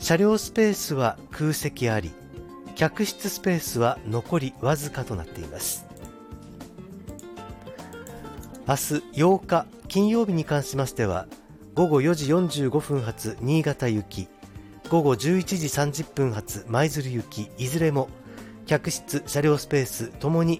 車両スペースは空席あり、客室スペースは残りわずかとなっています。明日8日金曜日に関しましては、午後4時45分発新潟行き、午後11時30分発舞鶴行き、いずれも客室車両スペースともに